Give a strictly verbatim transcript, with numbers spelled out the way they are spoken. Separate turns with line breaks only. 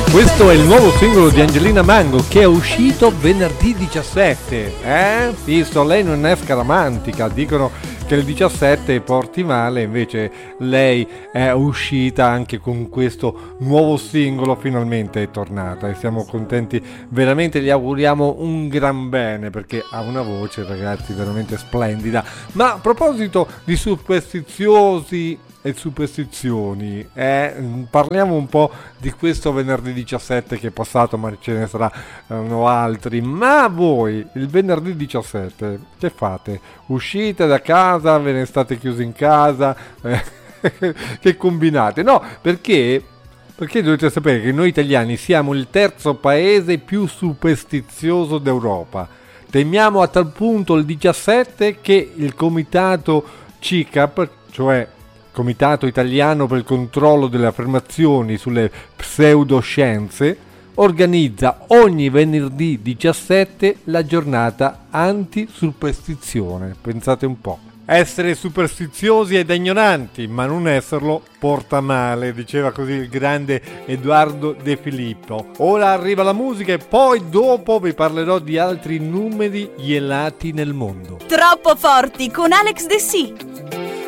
Questo è il nuovo singolo di Angelina Mango che è uscito venerdì diciassette. Eh? Visto, lei non è scaramantica, dicono che il diciassette porti male, invece lei è uscita anche con questo nuovo singolo, finalmente è tornata e siamo contenti, veramente gli auguriamo un gran bene perché ha una voce, ragazzi, veramente splendida. Ma a proposito di superstiziosi e superstizioni, eh, parliamo un po' di questo venerdì diciassette che è passato, ma ce ne saranno altri. Ma voi il venerdì diciassette che fate? Uscite da casa, ve ne state chiusi in casa, eh, che combinate? No, perché perché dovete sapere che noi italiani siamo il terzo paese più superstizioso d'Europa. Temiamo a tal punto il diciassette che il comitato C I C A P, cioè Comitato Italiano per il Controllo delle Affermazioni sulle Pseudoscienze, organizza ogni venerdì diciassette la giornata anti-superstizione. Pensate un po'. Essere superstiziosi ed ignoranti, ma non esserlo porta male, diceva così il grande Edoardo De Filippo. Ora arriva la musica e poi dopo vi parlerò di altri numeri ielati nel mondo.
Troppo forti con Alex De Sì.